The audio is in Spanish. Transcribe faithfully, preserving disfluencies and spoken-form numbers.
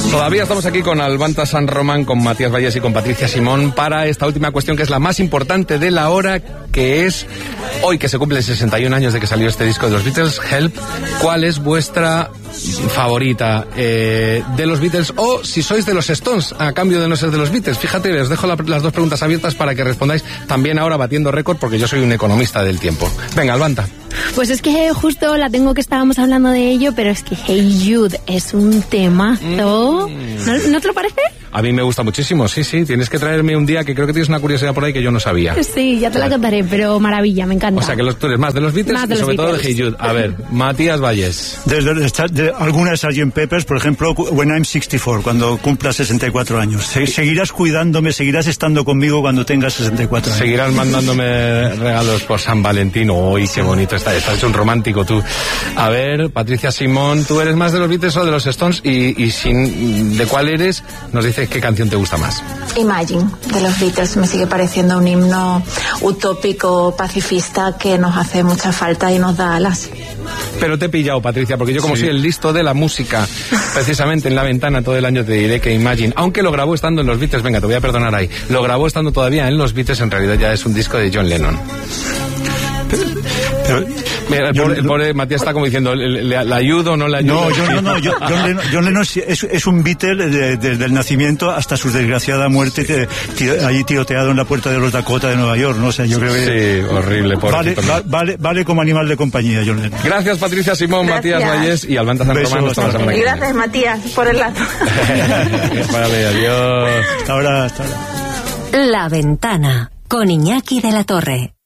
Todavía estamos aquí con Albanta San Román, con Matías Valles y con Patricia Simón para esta última cuestión, que es la más importante de la hora, que es hoy que se cumplen sesenta y un años de que salió este disco de los Beatles, Help. ¿Cuál es vuestra favorita eh, de los Beatles, o si sois de los Stones a cambio de no ser de los Beatles? Fíjate, os dejo la, las dos preguntas abiertas para que respondáis también ahora batiendo récord, porque yo soy un economista del tiempo. Venga, Albanta. Pues es que justo la tengo, que estábamos hablando de ello, pero es que Hey Jude es un temazo. Mm. ¿No, ¿No te lo parece? A mí me gusta muchísimo, sí, sí. Tienes que traerme un día, que creo que tienes una curiosidad por ahí que yo no sabía. Sí, ya te la contaré, pero maravilla, me encanta. O sea, que los, tú eres más de los Beatles más de y los sobre Beatles. todo de Hey Jude. A ver, Matías Valles. Desde de, de, de algunas sergeant Peppers, por ejemplo, When I'm sixty-four, cuando cumpla sesenta y cuatro años. Se, seguirás cuidándome, seguirás estando conmigo cuando tengas sesenta y cuatro años. Seguirás mandándome regalos por San Valentín. Uy, qué bonito está. Estás un romántico tú. A ver, Patricia Simón, ¿tú eres más de los Beatles o de los Stones? Y, y sin, ¿de cuál eres? Nos dices qué canción te gusta más. Imagine, de los Beatles. Me sigue pareciendo un himno utópico, pacifista, que nos hace mucha falta y nos da alas. Pero te he pillado, Patricia, porque yo como Sí. soy el listo de la música, precisamente en La Ventana todo el año te diré que Imagine, aunque lo grabó estando en los Beatles, venga, te voy a perdonar ahí, lo grabó estando todavía en los Beatles, en realidad ya es un disco de John Lennon. Pero, pero, Mira, el John- pobre, el pobre Matías está como diciendo, ¿le, le, le ayudo o no le ayudo? No, yo, no, no, yo- John Lennon, John Lennon es, es un Beatle de- desde el nacimiento hasta su desgraciada muerte, que, tiro- allí tiroteado en la puerta de los Dakota de Nueva York, ¿no? O sea, yo creo que Sí, horrible, vale, pobrecito. va- vale, vale como animal de compañía, John Lennon. Gracias, Patricia Simón, Gracias. Matías Valles y Albanta San Besos. Román. Hasta la semana que viene. Gracias, Matías, por el dato. Vale, adiós. Hasta ahora, hasta ahora. La Ventana, con Iñaki de la Torre.